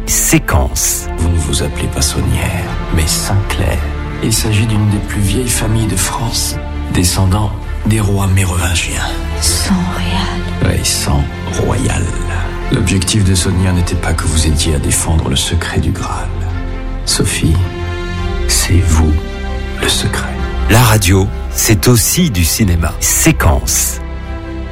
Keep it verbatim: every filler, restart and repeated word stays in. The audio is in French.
Séquence. Vous ne vous appelez pas Saunière, mais Sinclair. Il s'agit d'une des plus vieilles familles de France, descendant des rois mérovingiens. Sang royal. Oui, sang royal. L'objectif de Saunière n'était pas que vous aidiez à défendre le secret du Graal. Sophie, c'est vous le secret. La radio, c'est aussi du cinéma. Séquence.